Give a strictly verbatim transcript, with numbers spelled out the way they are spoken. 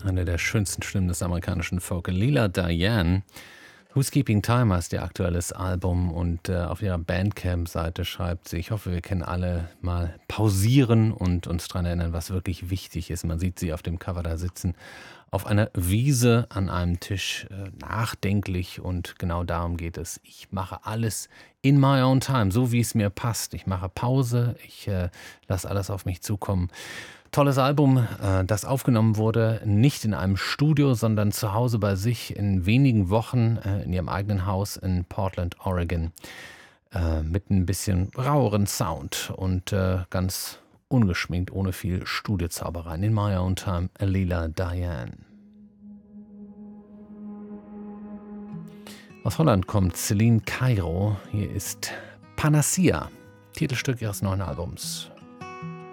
Eine der schönsten Stimmen des amerikanischen Folk. Leela Diane. Who's Keeping Time heißt ihr aktuelles Album und äh, auf ihrer Bandcamp-Seite schreibt sie, ich hoffe, wir können alle mal pausieren und uns daran erinnern, was wirklich wichtig ist. Man sieht sie auf dem Cover da sitzen, auf einer Wiese an einem Tisch, äh, nachdenklich, und genau darum geht es. Ich mache alles in my own time, so wie es mir passt. Ich mache Pause, ich äh, lasse alles auf mich zukommen. Tolles Album, äh, das aufgenommen wurde, nicht in einem Studio, sondern zu Hause bei sich in wenigen Wochen äh, in ihrem eigenen Haus in Portland, Oregon, äh, mit ein bisschen raueren Sound und äh, ganz ungeschminkt, ohne viel Studiozaubereien. In my own time, Leela Diane. Aus Holland kommt Celine Cairo. Hier ist Panacea, Titelstück ihres neuen Albums.